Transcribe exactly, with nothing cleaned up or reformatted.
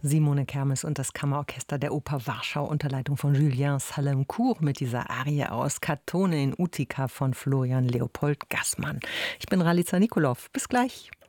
Simone Kermes und das Kammerorchester der Oper Warschau unter Leitung von Julien Salemcourt mit dieser Arie aus Katone in Utica von Florian Leopold Gassmann. Ich bin Raliza Nikolov. Bis gleich.